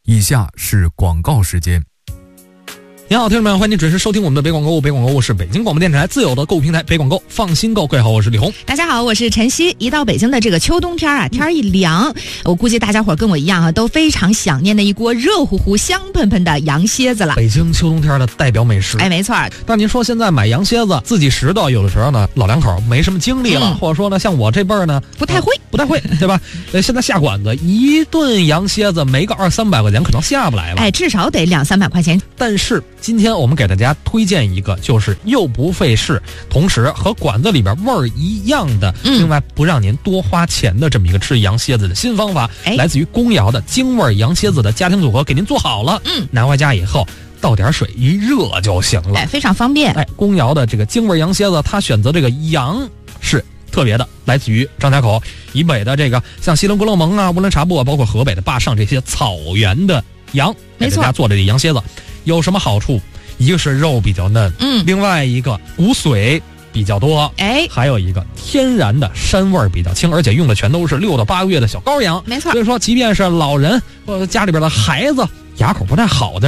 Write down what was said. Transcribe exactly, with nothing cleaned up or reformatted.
以下是广告时间。 你好，听众们，欢迎您准时收听我们的北广购物。北广购物是北京广播电台自有的购物平台，北广购放心购。各位好，我是李红。 大家好，我是晨曦。一到北京的这个秋冬天啊，天一凉，我估计大家伙跟我一样啊，都非常想念的一锅热乎乎、香喷喷的羊蝎子了。 北京秋冬天的代表美食。 哎，没错。 但您说现在买羊蝎子自己拾掇，有的时候呢，老两口没什么精力了，嗯、或者说呢，像我这辈儿呢， 不太会、 呃，不太会，对吧？呃，现在下馆子一顿羊蝎子没个二三百块钱，可能下不来了。 哎，至少得两三百块钱。 但是今天我们给大家推荐一个，就是又不费事，同时和馆子里边味儿一样的，嗯、另外不让您多花钱的这么一个吃羊蝎子的新方法，哎、来自于公窑的京味羊蝎子的家庭组合，给您做好了，嗯，拿回家以后倒点水一热就行了， 哎，非常方便。 哎，公窑的这个京味羊蝎子，它选择这个羊是特别的，来自于张家口以北的这个像锡林郭勒盟啊、乌兰察布啊，包括河北的坝上这些草原的羊，给大家做的这羊蝎子有什么好处？一个是肉比较嫩，嗯，另外一个骨髓比较多，哎，还有一个天然的膻味比较轻，而且用的全都是六到八个月的小羔羊， 没错。 所以说，即便是老人或者家里边的孩子牙口不太好的